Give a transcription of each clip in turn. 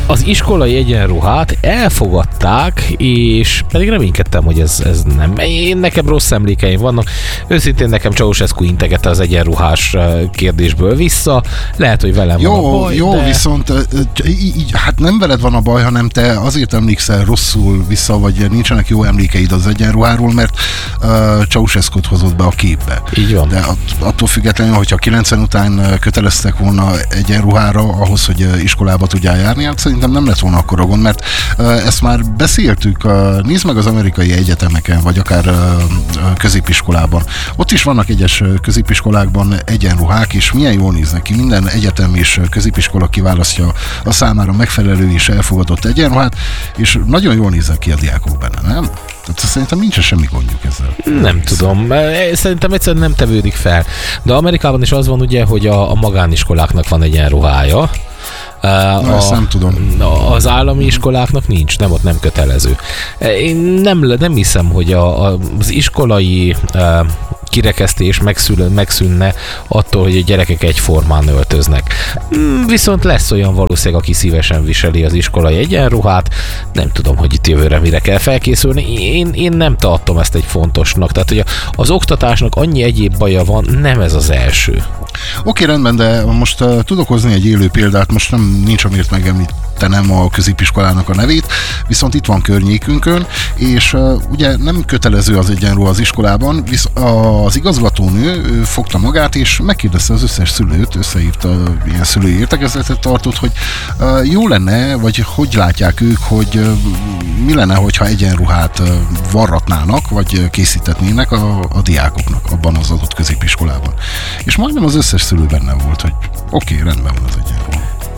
az iskolai egyenruhát elfogadták, és pedig reménykedtem, hogy ez nem. Nekem rossz emlékeim vannak. Őszintén nekem Ceausescu integette az egyenruhás kérdésből vissza. Lehet, hogy velem van a baj, jó, de... viszont hát nem veled van a baj, hanem te azért emlékszel rosszul vissza, vagy nincsenek jó emlékeid az egyenruháról, mert Ceausescut hozott be a képbe. Így van. De attól függetlenül, hogyha 90 után köteleztek volna egyenruhára ahhoz, hogy iskolába tudjál járni, hát szerintem nem lett volna akkora gond, mert ezt már beszéltük, nézd meg az amerikai egyetemeken, vagy akár középiskolában. Ott is vannak egyes középiskolákban egyenruhák, és milyen jól néznek ki. Minden egyetem és középiskola kiválasztja a számára megfelelő és elfogadott egyenruhát, és nagyon jól néznek ki a diákok benne, nem? Tehát szerintem nincs semmi gondjuk ezzel. Nem tudom. Szerintem egyszerűen nem tevődik fel. De Amerikában is az van ugye, hogy a magániskoláknak van egyenruhája. Ezt nem tudom. Az állami iskoláknak nincs, ott nem kötelező. Én nem hiszem, hogy az iskolai kirekesztés megszűnne attól, hogy a gyerekek egyformán öltöznek. Viszont lesz olyan valószínűleg, aki szívesen viseli az iskolai egyenruhát. Nem tudom, hogy itt jövőre mire kell felkészülni. Én nem tartom ezt egy fontosnak. Tehát, hogy az oktatásnak annyi egyéb baja van, nem ez az első. Oké, rendben, de most tudok hozni egy élő példát, most nincs amiért megemlítenem a középiskolának a nevét, viszont itt van környékünkön, és ugye nem kötelező az egyenruha az iskolában, az igazgatónő fogta magát, és megkérdezte az összes szülőt, összehívta, ilyen szülői értekezletet tartott, hogy jó lenne, vagy hogy látják ők, hogy mi lenne, hogyha egyenruhát varratnának, vagy készítetnének a diákoknak abban az adott középiskolában. És majdnem az összes szülő benne volt, hogy oké, rendben van az egyenruha.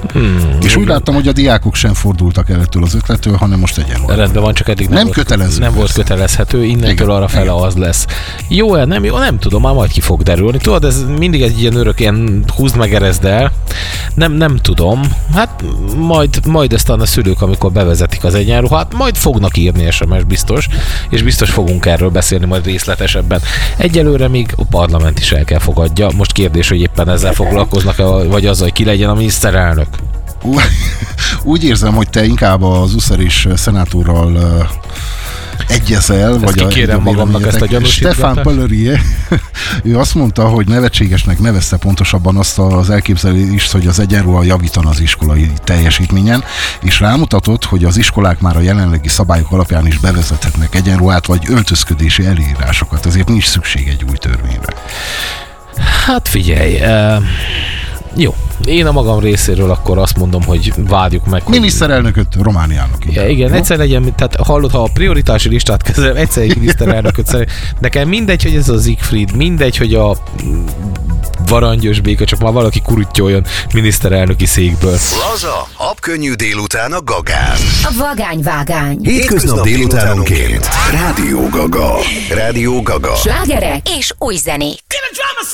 És úgy láttam, hogy a diákok sem fordultak el ettől az ötlettől, hanem most egyenruha. Rendben van, csak eddig nem kötelező. Nem volt kötelezhető, innentől arra fele az lesz. Jó-e, nem jó? Nem tudom, már majd ki fog derülni. Tudod, ez mindig egy ilyen örök, ilyen húzd meg, erezd el. Nem tudom. Hát majd aztán a szülők, amikor bevezetik az egyenruhát, majd fognak írni SMS biztos, és biztos fogunk erről beszélni majd részletesebben. Egyelőre még a parlament is el kell fogadja. Most kérdés, hogy éppen ezzel foglalkoznak, vagy azzal, hogy ki legyen a miniszterelnök. Úgy érzem, hogy te inkább az uszaris szenátorral egyezel, vagy kikérem magamnak ezt a gyanúsítgatást. Stefan Pellerie, ő azt mondta, hogy nevetségesnek nevezte pontosabban azt az elképzelést, hogy az egyenruha javítana az iskolai teljesítményen, és rámutatott, hogy az iskolák már a jelenlegi szabályok alapján is bevezethetnek egyenruhát, vagy öltözködési előírásokat, ezért nincs szükség egy új törvényre. Hát figyelj, jó. Én a magam részéről akkor azt mondom, hogy várjuk meg. Miniszterelnököt Romániának. Igen, egyszer legyen, tehát hallod, ha a prioritási listát kezel, egyszer egy miniszterelnököt szeretnék. Nekem mindegy, hogy ez a Siegfried, mindegy, hogy a Varangyos Béka, csak már valaki kurutyoljon miniszterelnöki székből. Laza, habkönnyű délután a Gagán. A vagányvágány. Hétköznap délutánonként. Rádió Gaga. Rádió Gaga. Slágerek és új zenék.